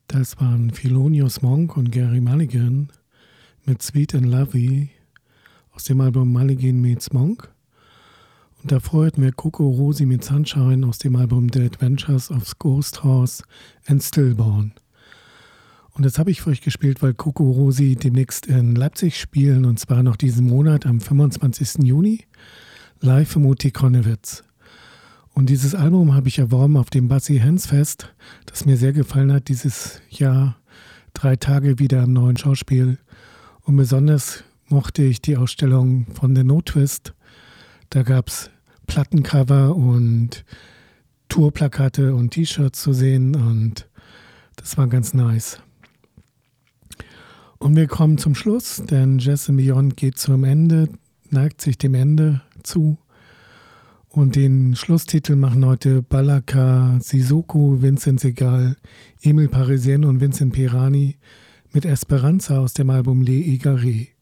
Das waren Thelonious Monk und Gary Mulligan mit Sweet and Lovely aus dem Album Mulligan Meets Monk. Und davor hatten wir Coco Rosie mit Sunshine aus dem Album The Adventures of Ghost Horse and Stillborn. Und das habe ich für euch gespielt, weil Coco Rosie demnächst in Leipzig spielen, und zwar noch diesen Monat am 25. Juni, live im UT Konnewitz. Und dieses Album habe ich erworben auf dem Bassi Hands Fest, das mir sehr gefallen hat dieses Jahr, 3 Tage wieder im Neuen Schauspiel. Und besonders mochte ich die Ausstellung von The No Twist. Da gab es Plattencover und Tourplakate und T-Shirts zu sehen, und das war ganz nice. Und wir kommen zum Schluss, denn Jazz and Beyond geht zum Ende, neigt sich dem Ende zu. Und den Schlusstitel machen heute Balaka Sissoko, Vincent Segal, Emil Parisien und Vincent Pirani mit Esperanza aus dem Album Les Égarés.